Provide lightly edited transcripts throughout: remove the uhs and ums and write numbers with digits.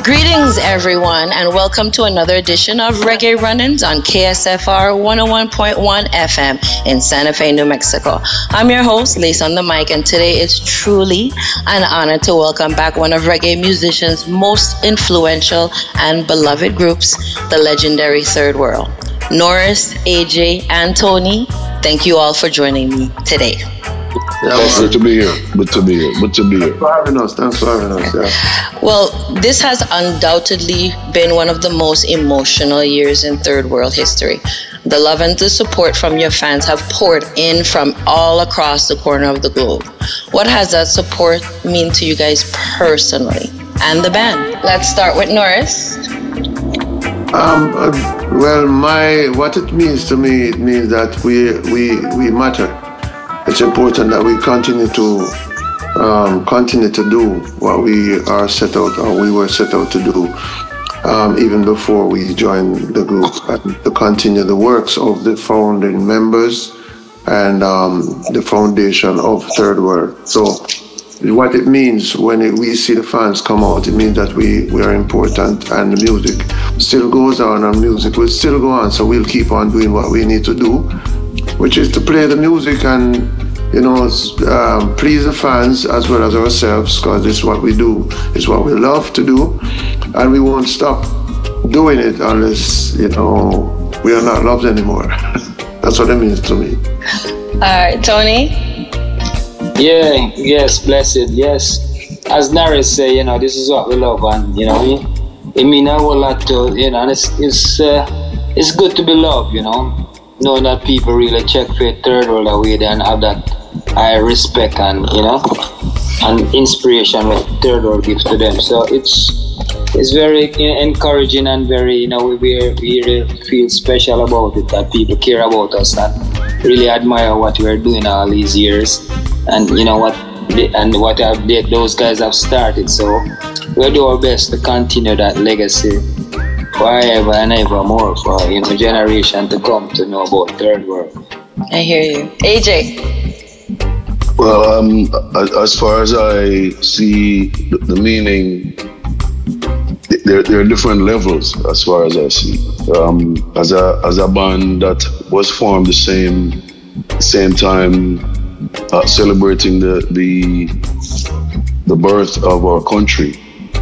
Greetings, everyone, and welcome to another edition of Reggae Run-Ins on KSFR 101.1 FM in Santa Fe, New Mexico. I'm your host, Lace on the mic, and today it's truly an honor to welcome back one of reggae musicians' most influential and beloved groups, the legendary Third World. Norris, AJ, and Tony, thank you all for joining me today. Yeah, good to be here. Good to be here. Good to be here. Thanks for having us. Yeah. Well, this has undoubtedly been one of the most emotional years in Third World history. The love and the support from your fans have poured in from all across the corner of the globe. What has that support mean to you guys personally and the band? Let's start with Norris. What it means to me, it means that we matter. It's important that we continue to do what we are set out, or we were set out to do, even before we joined the group, and to continue the works of the founding members and the foundation of Third World. So what it means when we see the fans come out, it means that we are important, and the music still goes on, and music will still go on. So we'll keep on doing what we need to do, which is to play the music and please the fans as well as ourselves, because it's what we do, it's what we love to do, and we won't stop doing it unless we are not loved anymore. That's what it means to me. All right, Tony. Yes, blessed, yes. As Norris say, this is what we love, and it means a whole lot to and it's good to be loved, knowing that people really check for Third World away and have that high respect and and inspiration what Third World gives to them. So it's very encouraging, and very we really feel special about it, that people care about us and really admire what we're doing all these years, and what those guys have started. So we'll do our best to continue that legacy forever and ever more, for generation to come to know about Third World. I hear you. AJ. Well, as far as I see the meaning, there are different levels as far as I see. As a band that was formed the same time, celebrating the birth of our country,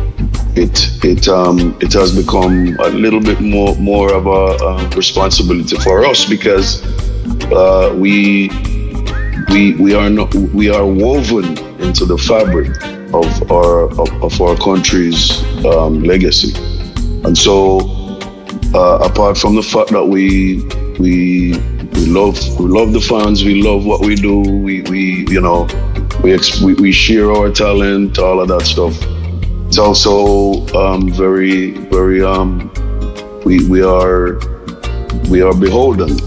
it has become a little bit more of a responsibility for us, because we are woven into the fabric of our country's legacy. And so apart from the fact that we love the fans, we love what we do, we share our talent, all of that stuff. It's also very we are beholden